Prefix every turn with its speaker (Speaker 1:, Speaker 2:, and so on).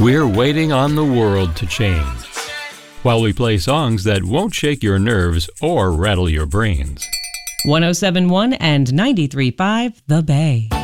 Speaker 1: We're waiting on the world to change while we play songs that won't shake your nerves or rattle your brains.
Speaker 2: 107.1 and 93.5 The Bay.